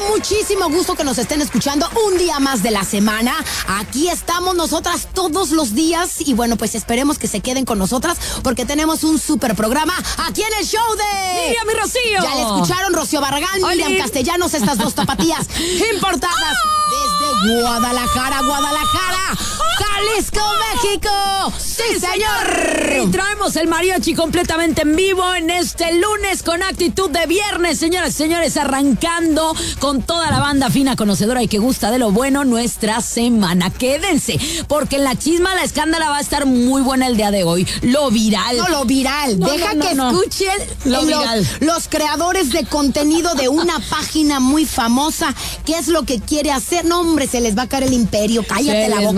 muchísimo gusto que nos estén escuchando un día más de la semana. Aquí estamos nosotras todos los días y bueno, pues esperemos que se queden con nosotras porque tenemos un super programa aquí en el show de... Miriam y Rocío. Ya le escucharon, Rocío Barragán, Oli. Miriam Castellanos, estas dos tapatías importadas desde Guadalajara, Jalisco, México. ¡Sí, señor! Y traemos el mariachi completamente en vivo en este lunes con actitud de viernes, señoras y señores, arrancando con toda la banda fina, conocedora y que gusta de lo bueno nuestra semana. Quédense, porque en la chisma, la escándala va a estar muy buena el día de hoy. Lo viral. No, lo viral. Deja que escuchen Lo viral. los creadores de contenido de una página muy famosa. ¿Qué es lo que quiere hacer? No, hombre, se les va a caer el imperio. Cállate la boca.